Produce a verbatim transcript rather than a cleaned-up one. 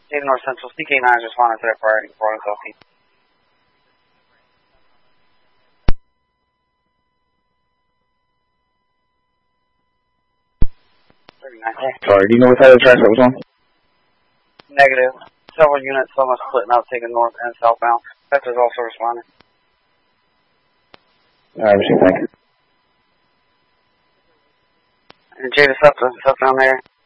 Data North Central, C K nine is responding to that priority for L T. Sorry, do you know what side of the tracks that was on? Negative. Several units, some are split now, taking north and southbound. Vector's also responding. Alright, thank you. And Jada Scepter, Scepter on there.